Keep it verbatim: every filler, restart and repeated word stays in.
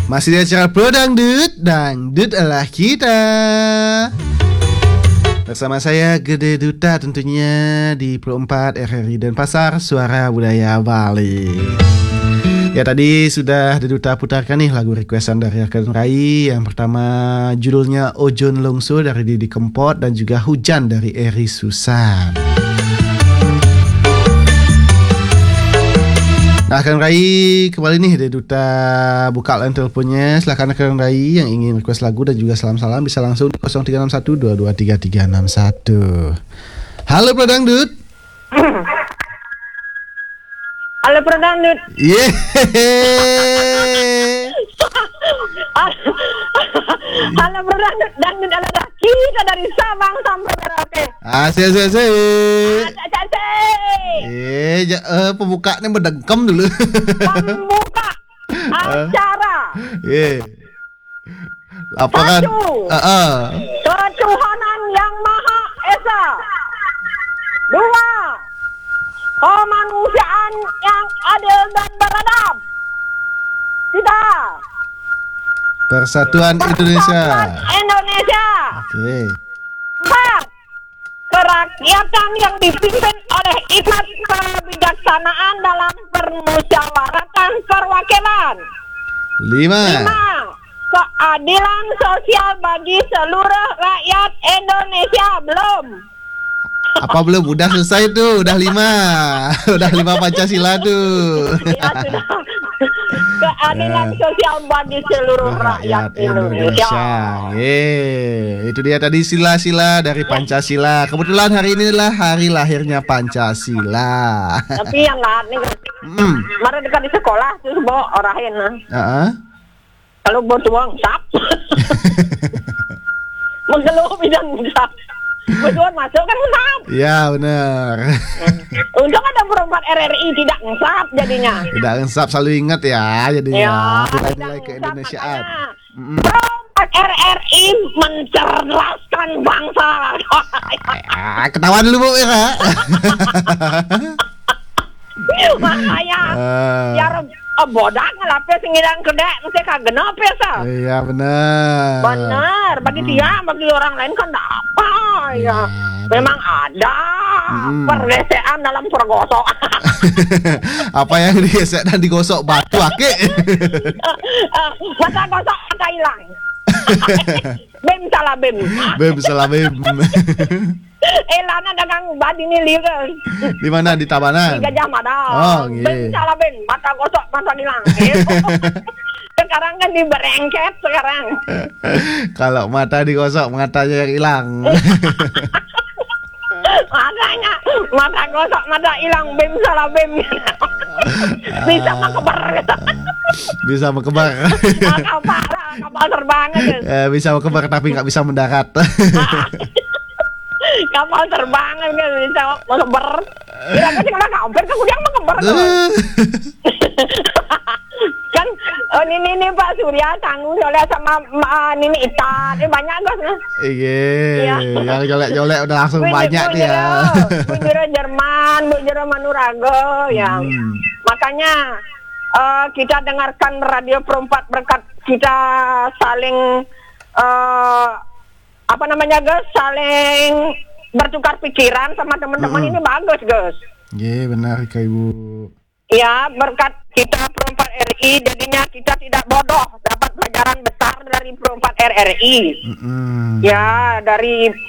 Masih di acara Pro Dangdut, Dangdut adalah kita. Bersama saya Gede Duta tentunya di Pro empat R R I Denpasar, Suara Budaya Bali. Ya tadi sudah Duta putarkan nih lagu requestan dari rekan Rai. Yang pertama judulnya Ojon Longso dari Didi Kempot dan juga Hujan dari Eri Susan. Nah, Kang Rai kembali nih Duta buka line teleponnya. Silakan Kang Rai yang ingin request lagu dan juga salam-salam bisa langsung di nol tiga enam satu dua dua tiga tiga enam satu. Halo Pro Dangdut. Halo Pro Dangdut. Yeah. Halo Pro Dangdut, Dangdut adalah kita dari Sabang sampai Merauke. Asik asik asik. Asik. Eh, ja, uh, pembukaannya berdengkem dulu. Pembuka acara. Iya. Apa kan? Satu. Uh, uh. Ketuhanan yang Maha Esa. Dua. Kemanusiaan yang adil dan beradab. Tiga. Persatuan Indonesia. Persatuan Indonesia. Oke. Empat. Kerakyatan yang dipimpin oleh hikmat kebijaksanaan dalam permusyawaratan perwakilan. Lima. Lima. Keadilan sosial bagi seluruh rakyat Indonesia. Belum. Apa belum? Udah selesai tuh, udah lima. Udah lima Pancasila tuh. Ya sudah. Keadilan Ya. sosial bagi seluruh rakyat, Rakyat Indonesia. Indonesia. Yeay. Itu dia tadi sila-sila dari Pancasila. Kebetulan hari ini adalah hari lahirnya Pancasila. Tapi yang nggak nih, Hmm. kemarin dekat di sekolah terus bawa orahin. Uh-uh. Kalau butuh uang sap, mengeluh bidang sap. Butuh masuk kan sap. Ya benar. Untung ada perempat R R I tidak ngesap jadinya. Tidak ngensap, selalu ingat ya jadinya Ya, nilai-nilai tidak keindonesiaan. ngesap, Mm-mm. perempat R R I mencerdaskan bangsa. Ah, ketawa dulu Bu ya. Makanya Ah. biar oh, bodak ngelapis ngidang kedek mesti kagenep ya sa. Iya benar. Benar, bagi dia, bagi orang lain kan enggak apa ya. Memang ada Hmm. pergesekan dalam pergosok. Apa yang digesek dan digosok batu ake. Masa gosok mata hilang. Bem salah bem. Bem salah bem. Elana dagang badi ni liur. Di mana di Tabanan? Di Gajah Mada. Oh, Bem nggih. salah bem, mata gosok mata hilang. Sekarang kan di berengket sekarang. Kalau mata digosok matanya yang hilang. Makanya mata gosok mata hilang, bem salah bem. Bisa mengkebar. Bisa berkebar. Kapal, kapal terbang aja. Eh, bisa berkebar tapi nggak bisa mendarat. Kapal terbang aja bisa mengkebar. Kira kan kalau kampir kan udah mengkebar tuh. Kan oh, ini ini Pak Surya tanggung oleh sama uh, Nini Ita, ini banyak guys. Iya, Iya. yang jolek-jolek udah langsung Bu- banyak Bu dia. Jero, Bu Jero Jerman, Bu Jero Manurago ya. Hmm. Makanya uh, kita dengarkan Radio Pro empat berkat kita saling uh, apa namanya guys, saling bertukar pikiran sama teman-teman. Hmm. Ini bagus guys. Iya benar Kak Ibu. Ya, berkat kita Pro empat R I, jadinya kita tidak bodoh, dapat pelajaran besar dari Pro empat R R I. Mm-mm. Ya, dari